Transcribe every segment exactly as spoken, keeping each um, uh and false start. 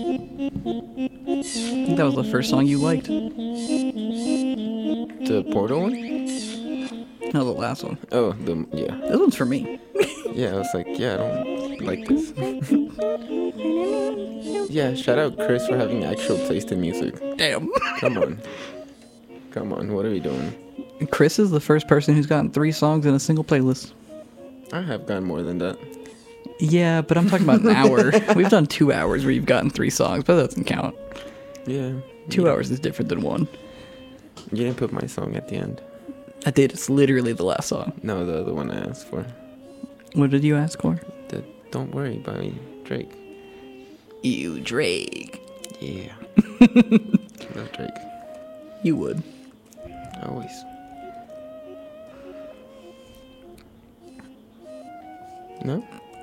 That was the first song you liked. The Portal one? No, the last one. Oh, the yeah. This one's for me. Yeah, I was like, yeah, I don't like this. Yeah, shout out Chris for having actual taste in music. Damn. Come on. Come on, what are we doing? Chris is the first person who's gotten three songs in a single playlist. I have gotten more than that. Yeah, but I'm talking about an hour. We've done two hours where you've gotten three songs, but that doesn't count. Yeah. Two yeah. hours is different than one. You didn't put my song at the end. I did. It's literally the last song. No, the other one I asked for. What did you ask for? The Don't Worry by Drake. You, Drake. Yeah. Love Drake. You would. Always. No?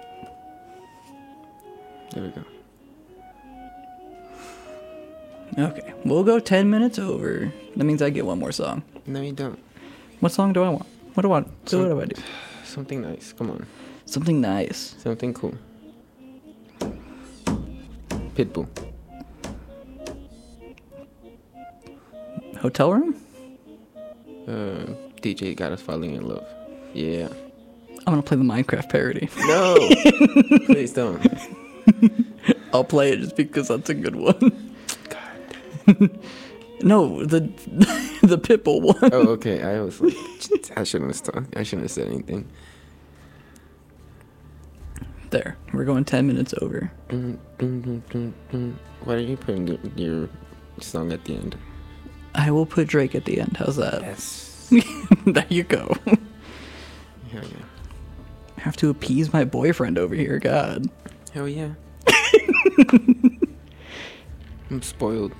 There we go. Okay, we'll go ten minutes over. That means I get one more song. No, you don't. What song do I want? What do I want? So Some- what do I do? Something nice. Come on. Something nice. Something cool. Pitbull. Hotel room? Uh, D J got us falling in love. Yeah. I'm gonna play the Minecraft parody. No! Please don't. I'll play it just because that's a good one. God. No, the the Pitbull one. Oh, okay. I was like, I shouldn't have st- I shouldn't have said anything. There, we're going ten minutes over. Dun, dun, dun, dun, dun. Why are you putting the, your song at the end? I will put Drake at the end. How's that? Yes. There you go. Hell yeah. I have to appease my boyfriend over here. God. Hell yeah. I'm spoiled.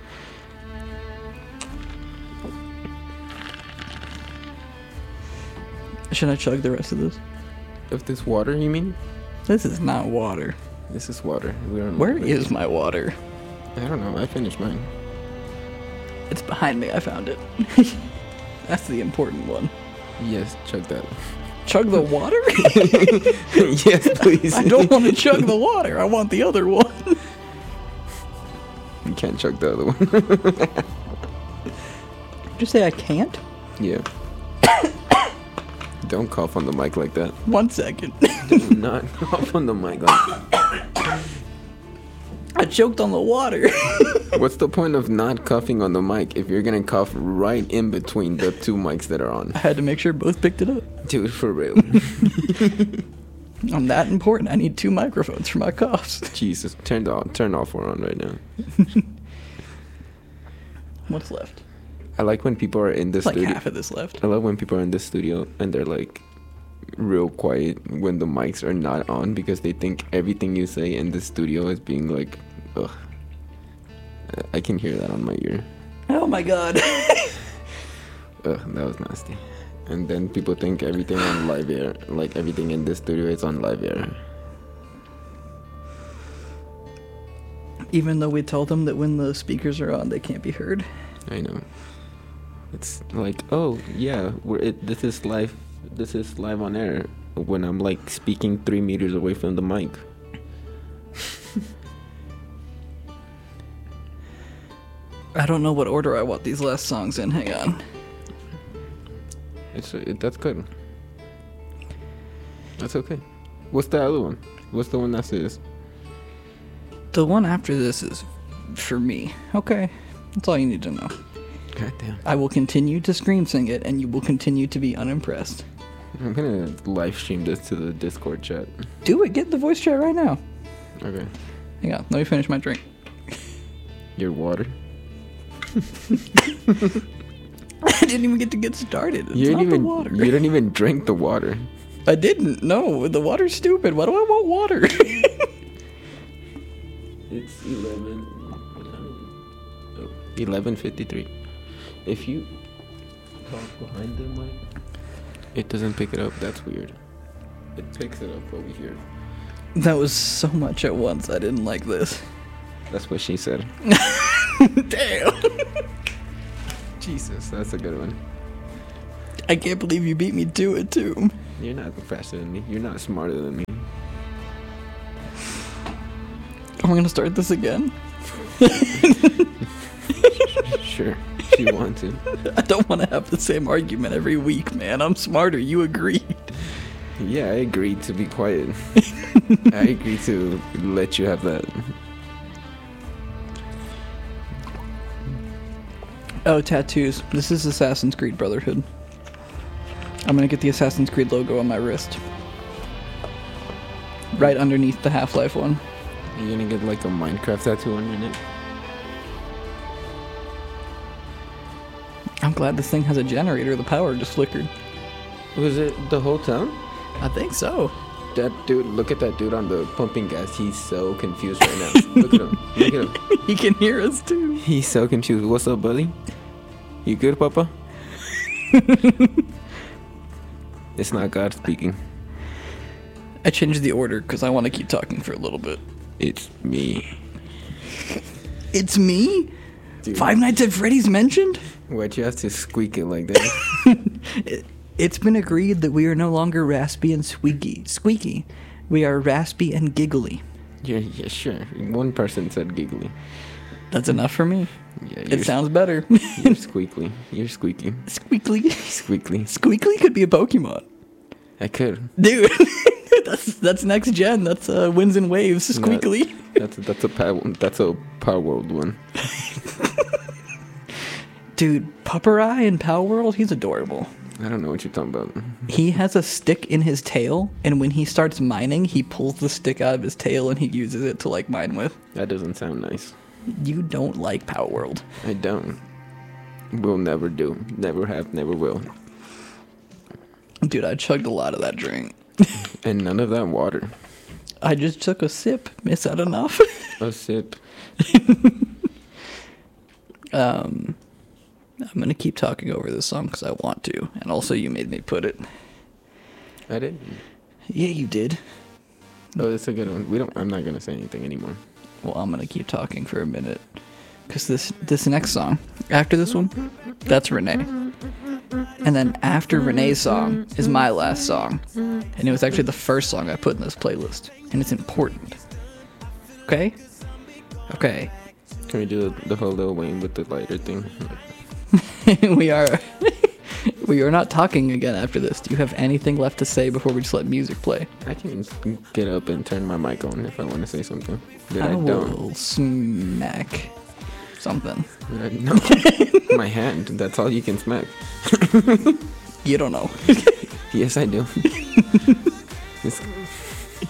Should I chug the rest of this? Of this water, you mean? This is not water. This is water. We're on Where water. is my water? I don't know. I finished mine. It's behind me. I found it. That's the important one. Yes, chug that. Chug the water? Yes, please. I don't want to chug the water. I want the other one. You can't chug the other one. Did you say I can't? Yeah. Don't cough on the mic like that. One second. Do not cough on the mic like that. I choked on the water. What's the point of not coughing on the mic if you're gonna cough right in between the two mics that are on? I had to make sure both picked it up. Dude, for real. I'm that important. I need two microphones for my coughs. Jesus, turn off, turn off or on right now. What's left? I like when people are in the It's like studio. half of this left. I love when people are in the studio and they're like real quiet when the mics are not on because they think everything you say in the studio is being like, ugh. I can hear that on my ear. Oh my god. Ugh, that was nasty. And then people think everything on live air, like everything in this studio is on live air. Even though we told them that when the speakers are on, they can't be heard. I know. It's like, oh yeah, we're it, this is live. This is live on air when I'm like speaking three meters away from the mic. I don't know what order I want these last songs in. Hang on. It's it, that's good. That's okay. What's the other one? What's the one that says? The one after this is for me. Okay. That's all you need to know. God damn. I will continue to scream sing it, and you will continue to be unimpressed. I'm gonna live stream this to the Discord chat. Do it. Get in the voice chat right now. Okay. Hang on. Let me finish my drink. Your water. I didn't even get to get started. It's You didn't not even. the water. You didn't even drink the water. I didn't. No, the water's stupid. Why do I want water? It's eleven. Oh, eleven fifty-three. If you talk behind the mic, it doesn't pick it up. That's weird. It picks it up over here. That was so much at once. I didn't like this. That's what she said. Damn. Jesus, that's a good one. I can't believe you beat me to it, too. You're not faster than me. You're not smarter than me. Are we gonna start this again? Sure, if you want to. I don't want to have the same argument every week, man. I'm smarter. You agreed. Yeah, I agreed to be quiet. I agreed to let you have that. Oh, tattoos. This is Assassin's Creed Brotherhood. I'm gonna get the Assassin's Creed logo on my wrist. Right underneath the Half-Life one. Are you gonna get like a Minecraft tattoo on your neck? I'm glad this thing has a generator. The power just flickered. Was it the whole time? I think so. That dude, look at that dude on the pumping gas. He's so confused right now. Look at him. Look at him. He can hear us too. He's so confused. What's up, buddy? You good, Papa? It's not God speaking. I changed the order because I want to keep talking for a little bit. It's me. It's me? Dude. Five Nights at Freddy's mentioned? Why'd you have to squeak it like that? it, it's been agreed that we are no longer raspy and squeaky. Squeaky. We are raspy and giggly. Yeah, yeah, sure. One person said giggly. That's enough for me. Yeah, It sounds better. You're squeakly. You're squeaky. Squeakly. Squeakly. Squeakly could be a Pokemon. I could. Dude, that's that's next gen. That's uh, Winds and Waves. Squeakly. That's that's a power. That's a Power World one. Dude, Pupperai in Power World, he's adorable. I don't know what you're talking about. He has a stick in his tail, and when he starts mining, he pulls the stick out of his tail and he uses it to like mine with. That doesn't sound nice. You don't like Power World. I don't. Will never do. Never have. Never will. Dude, I chugged a lot of that drink. And none of that water. I just took a sip. Is that enough? A sip. um, I'm gonna keep talking over this song because I want to, and also you made me put it. I did. Yeah, you did. Oh, that's a good one. We don't. I'm not gonna say anything anymore. Well, I'm gonna keep talking for a minute because this this next song, after this one, that's Renee. And then after Renee's song is my last song. And it was actually the first song I put in this playlist. And it's important. Okay? Okay. Can we do the whole Lil Wayne with the lighter thing? we are we are not talking again after this. Do you have anything left to say before we just let music play? I can get up and turn my mic on if I want to say something. But I, I don't. will smack something. But I, no. My hand. That's all you can smack. You don't know. Yes, I do. It's,